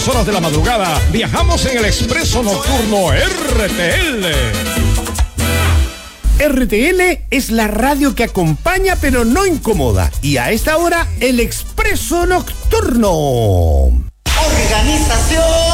Horas de la madrugada, viajamos en el expreso nocturno RTL. RTL es la radio que acompaña pero no incomoda. Y a esta hora, el expreso nocturno. Organización